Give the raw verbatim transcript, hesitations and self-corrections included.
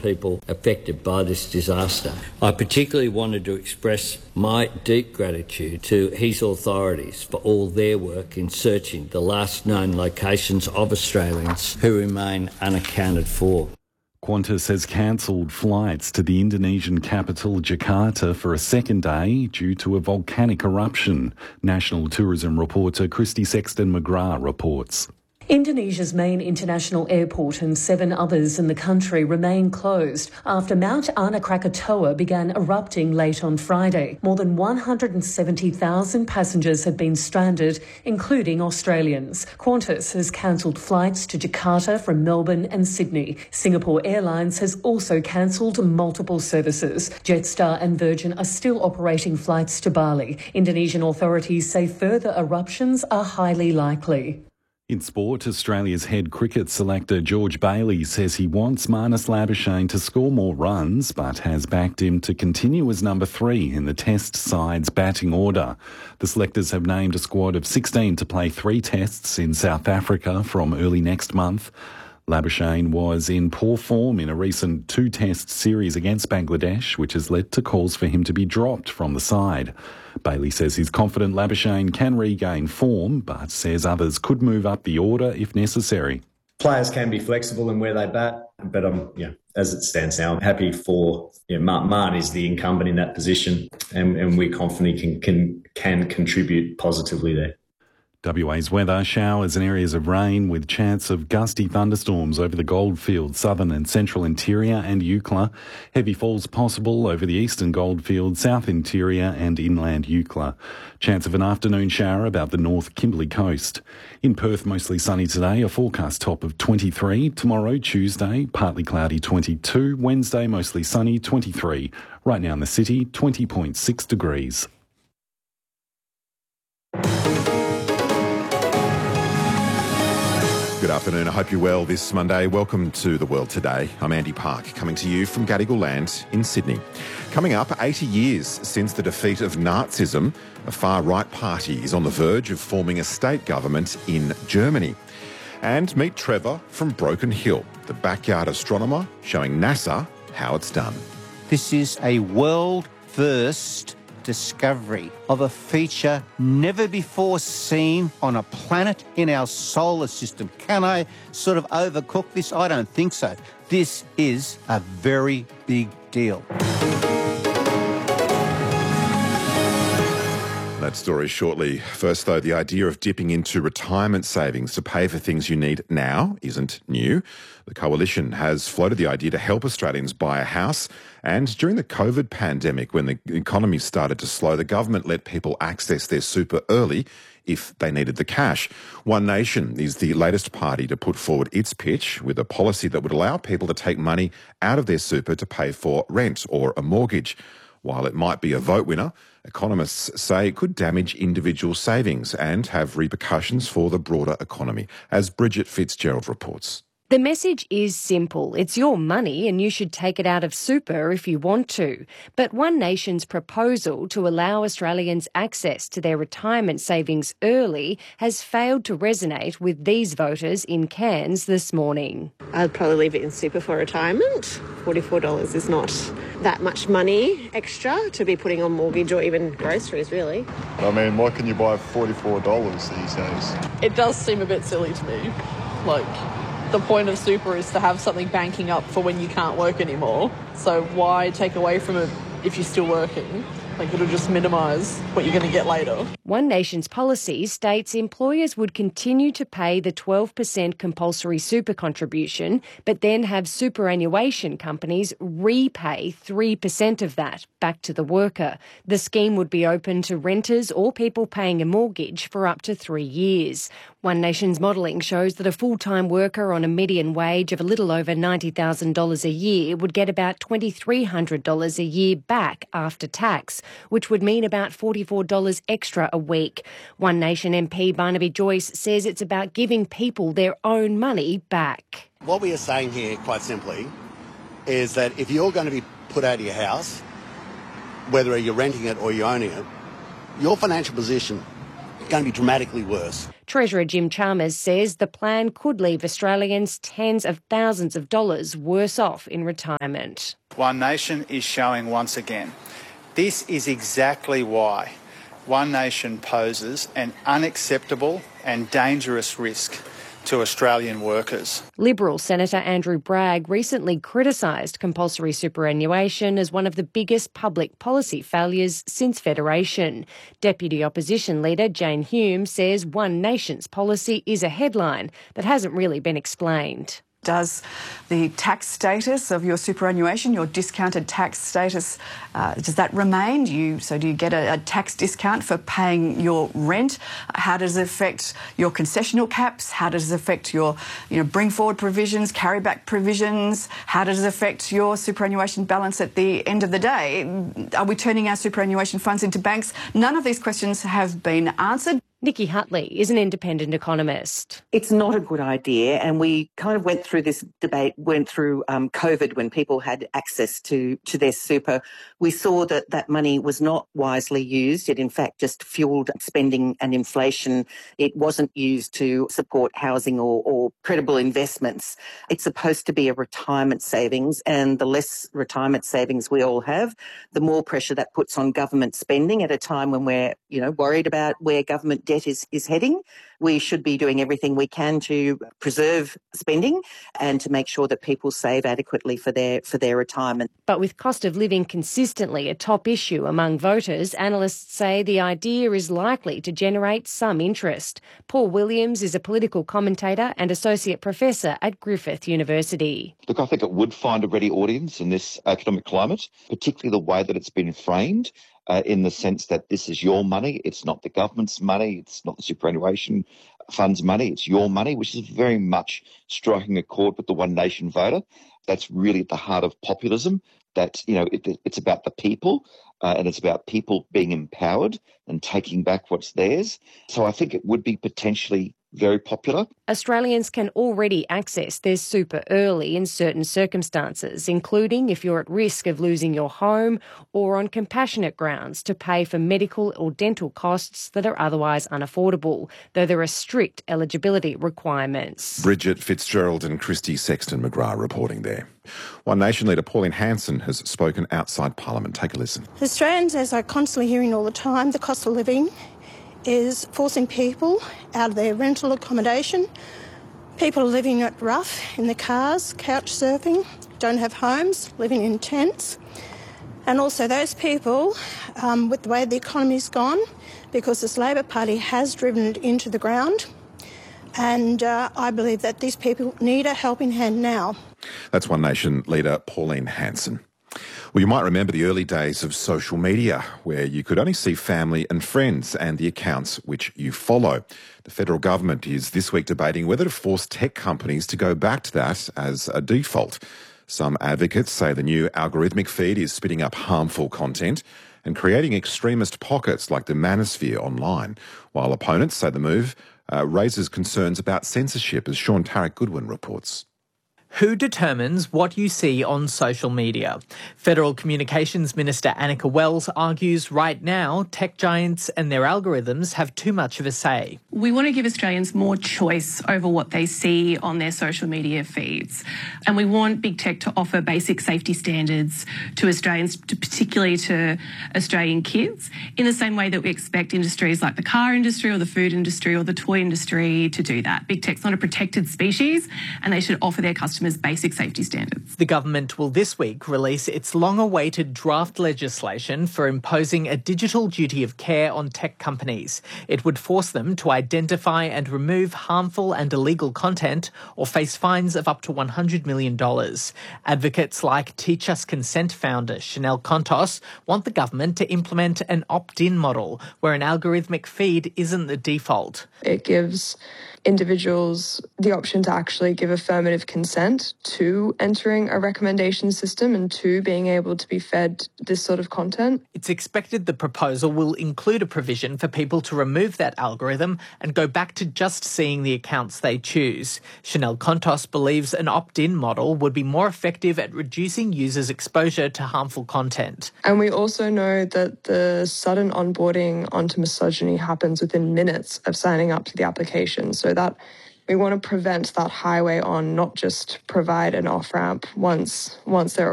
people affected by this disaster. I particularly wanted to express my deep gratitude to his authorities for all their work in searching the last known locations of Australians who remain unaccounted for. Qantas has cancelled flights to the Indonesian capital Jakarta for a second day due to a volcanic eruption. National tourism reporter Christy Sexton-McGrath reports. Indonesia's main international airport and seven others in the country remain closed after Mount Anak Krakatoa began erupting late on Friday. More than one hundred seventy thousand passengers have been stranded, including Australians. Qantas has cancelled flights to Jakarta from Melbourne and Sydney. Singapore Airlines has also cancelled multiple services. Jetstar and Virgin are still operating flights to Bali. Indonesian authorities say further eruptions are highly likely. In sport, Australia's head cricket selector George Bailey says he wants Marnus Labuschagne to score more runs, but has backed him to continue as number three in the Test side's batting order. The selectors have named a squad of sixteen to play three tests in South Africa from early next month. Labuschagne was in poor form in a recent two-test series against Bangladesh, which has led to calls for him to be dropped from the side. Bailey says he's confident Labuschagne can regain form, but says others could move up the order if necessary. Players can be flexible in where they bat, but um, yeah, as it stands now, I'm happy for yeah, Marn, Marn is the incumbent in that position, and, and we're confident he can, can can contribute positively there. W A's weather, showers and areas of rain with chance of gusty thunderstorms over the Goldfields, southern and central interior and Eucla. Heavy falls possible over the eastern Goldfields, south interior and inland Eucla. Chance of an afternoon shower about the north Kimberley coast. In Perth, mostly sunny today, a forecast top of twenty-three. Tomorrow, Tuesday, partly cloudy twenty-two. Wednesday, mostly sunny twenty-three. Right now in the city, twenty point six degrees. Good afternoon. I hope you're well this Monday. Welcome to The World Today. I'm Andy Park, coming to you from Gadigal Land in Sydney. Coming up, eighty years since the defeat of Nazism, a far-right party is on the verge of forming a state government in Germany. And meet Trevor from Broken Hill, the backyard astronomer showing NASA how it's done. This is a world-first discovery of a feature never before seen on a planet in our solar system. Can I sort of overcook this? I don't think so. This is a very big deal. That story shortly. First, though, the idea of dipping into retirement savings to pay for things you need now isn't new. The Coalition has floated the idea to help Australians buy a house. And during the COVID pandemic, when the economy started to slow, the government let people access their super early if they needed the cash. One Nation is the latest party to put forward its pitch with a policy that would allow people to take money out of their super to pay for rent or a mortgage. While it might be a vote winner, economists say it could damage individual savings and have repercussions for the broader economy, as Bridget Fitzgerald reports. The message is simple. It's your money and you should take it out of super if you want to. But One Nation's proposal to allow Australians access to their retirement savings early has failed to resonate with these voters in Cairns this morning. I'd probably leave it in super for retirement. forty-four dollars is not that much money extra to be putting on mortgage or even groceries, really. I mean, what can you buy for forty-four dollars these days? It does seem a bit silly to me. Like, the point of super is to have something banking up for when you can't work anymore. So why take away from it if you're still working? Like, it'll just minimise what you're going to get later. One Nation's policy states employers would continue to pay the twelve percent compulsory super contribution, but then have superannuation companies repay three percent of that back to the worker. The scheme would be open to renters or people paying a mortgage for up to three years. One Nation's modelling shows that a full-time worker on a median wage of a little over ninety thousand dollars a year would get about two thousand three hundred dollars a year back after tax, which would mean about forty-four dollars extra a week. One Nation M P Barnaby Joyce says it's about giving people their own money back. What we are saying here, quite simply, is that if you're going to be put out of your house, whether you're renting it or you're owning it, your financial position is going to be dramatically worse. Treasurer Jim Chalmers says the plan could leave Australians tens of thousands of dollars worse off in retirement. One Nation is showing once again. This is exactly why One Nation poses an unacceptable and dangerous risk to Australian workers. Liberal Senator Andrew Bragg recently criticised compulsory superannuation as one of the biggest public policy failures since Federation. Deputy Opposition Leader Jane Hume says One Nation's policy is a headline that hasn't really been explained. Does the tax status of your superannuation, your discounted tax status, uh, does that remain? Do you, so do you get a, a tax discount for paying your rent? How does it affect your concessional caps? How does it affect your you know, bring forward provisions, carry back provisions? How does it affect your superannuation balance at the end of the day? Are we turning our superannuation funds into banks? None of these questions have been answered. Nikki Hutley is an independent economist. It's not a good idea, and we kind of went through this debate, went through um, COVID when people had access to, to their super. We saw that that money was not wisely used. It in fact just fuelled spending and inflation. It wasn't used to support housing or, or credible investments. It's supposed to be a retirement savings, and the less retirement savings we all have, the more pressure that puts on government spending at a time when we're, you know, worried about where government debt Is, is heading. We should be doing everything we can to preserve spending and to make sure that people save adequately for their for their retirement. But with cost of living consistently a top issue among voters, analysts say the idea is likely to generate some interest. Paul Williams is a political commentator and associate professor at Griffith University. Look, I think it would find a ready audience in this economic climate, particularly the way that it's been framed. Uh, in the sense that this is your money, it's not the government's money, it's not the superannuation fund's money, it's your money, which is very much striking a chord with the One Nation voter. That's really at the heart of populism, that, you know, it, it's about the people uh, and it's about people being empowered and taking back what's theirs. So I think it would be potentially very popular. Australians can already access their super early in certain circumstances, including if you're at risk of losing your home or on compassionate grounds to pay for medical or dental costs that are otherwise unaffordable, though there are strict eligibility requirements. Bridget Fitzgerald and Christy Sexton-McGrath reporting there. One Nation leader Pauline Hanson has spoken outside Parliament. Take a listen. Australians, as I'm constantly hearing all the time, the cost of living is forcing people out of their rental accommodation. People are living it rough in their cars, couch surfing, don't have homes, living in tents. And also those people, um, with the way the economy's gone, because this Labor Party has driven it into the ground, and uh, I believe that these people need a helping hand now. That's One Nation leader Pauline Hanson. Well, you might remember the early days of social media, where you could only see family and friends and the accounts which you follow. The federal government is this week debating whether to force tech companies to go back to that as a default. Some advocates say the new algorithmic feed is spitting up harmful content and creating extremist pockets like the manosphere online, while opponents say the move uh, raises concerns about censorship, as Sean Tarek Goodwin reports. Who determines what you see on social media? Federal Communications Minister Annika Wells argues right now tech giants and their algorithms have too much of a say. We want to give Australians more choice over what they see on their social media feeds. And we want big tech to offer basic safety standards to Australians, to particularly to Australian kids, in the same way that we expect industries like the car industry or the food industry or the toy industry to do that. Big tech's not a protected species, and they should offer their customers basic safety standards. The government will this week release its long-awaited draft legislation for imposing a digital duty of care on tech companies. It would force them to identify and remove harmful and illegal content or face fines of up to one hundred million dollars. Advocates like Teach Us Consent founder Chanel Contos want the government to implement an opt-in model where an algorithmic feed isn't the default. It gives individuals the option to actually give affirmative consent consent to entering a recommendation system and to being able to be fed this sort of content. It's expected the proposal will include a provision for people to remove that algorithm and go back to just seeing the accounts they choose. Chanel Contos believes an opt-in model would be more effective at reducing users' exposure to harmful content. And we also know that the sudden onboarding onto misogyny happens within minutes of signing up to the application, so that we want to prevent that highway on, not just provide an off-ramp once once they're